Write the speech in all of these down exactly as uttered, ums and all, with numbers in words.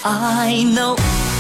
I know。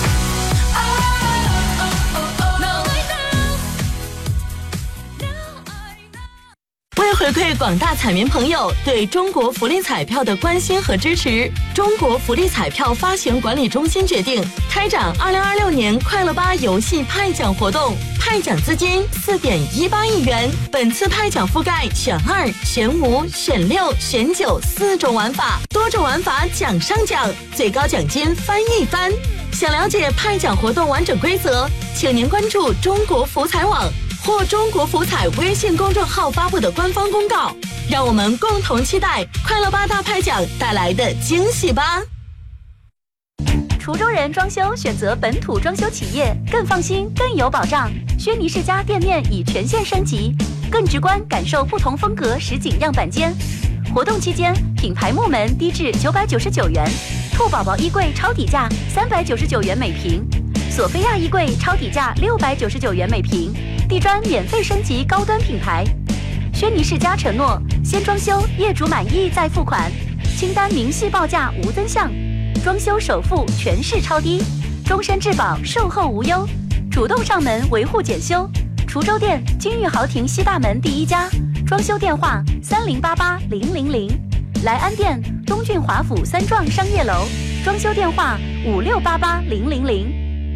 为回馈广大彩民朋友对中国福利彩票的关心和支持，中国福利彩票发行管理中心决定开展二零二六年快乐吧游戏派奖活动，派奖资金四点一八亿元。本次派奖覆盖选二、选五、选六、选九四种玩法，多种玩法奖上奖，最高奖金翻一番。想了解派奖活动完整规则，请您关注中国福彩网或中国福彩微信公众号发布的官方公告，让我们共同期待快乐吧大派奖带来的惊喜吧。 滁州人装修选择本土装修企业，更放心更有保障。轩尼诗家店面已全线升级，更直观感受不同风格实景样板间。活动期间，品牌木门低至九百九十九元，兔宝宝衣柜超底价三百九十九元每平，索菲亚衣柜超底价六百九十九元每平。地砖免费升级高端品牌。轩尼诗家承诺先装修，业主满意再付款，清单明细报价无增项，装修首付全市超低，终身质保售后无忧，主动上门维护检修。滁州店金玉豪庭西大门第一家，装修电话三零八八零零零。莱安店东郡华府三幢商业楼，装修电话五六八八零零零。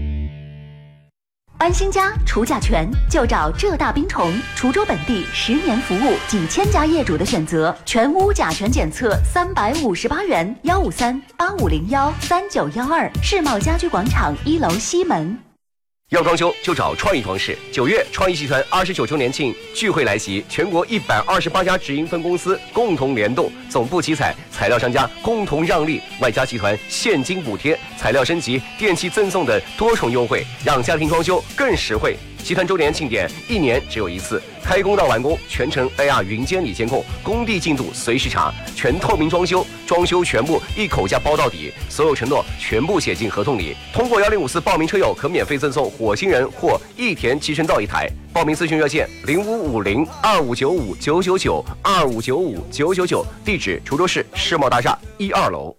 安心家除甲醛就找浙大冰虫，滁州本地十年服务，几千家业主的选择，全屋甲醛检测三百五十八元，幺五三八五零幺三九幺二，世贸家居广场一楼西门。 要装修就找创意装饰。九月，创意集团二十九周年庆聚会来袭，全国一百二十八家直营分公司共同联动，总部集采，材料商家共同让利，外加集团现金补贴、材料升级、电器赠送的多重优惠，让家庭装修更实惠。集团周年庆典一年只有一次，开工到完工全程 A R 云监理监控，工地进度随时查，全透明装修，装修全部一口价包到底，所有承诺全部写进合同里。通过幺零五四报名车友可免费赠送火星人或益田集成灶一台。报名咨询热线零五五零二五九五九九九二五九五九九九，地址滁州市世贸大厦一二楼。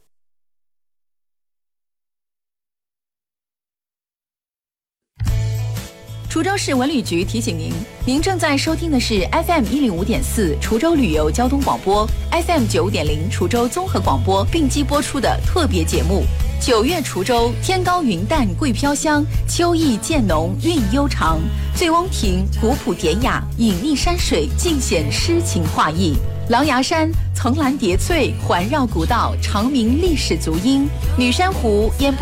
滁州市文旅局提醒您，您正在收听的是 F M 一零五点四滁州旅游交通广播 ，F M 九点零滁州综合广播并机播出的特别节目。九月滁州，天高云淡桂飘香，秋意渐浓韵悠长。醉翁亭古朴典雅，隐匿山水尽显诗情画意。狼牙山层峦叠翠，环绕古道长鸣历史足音。女山湖烟波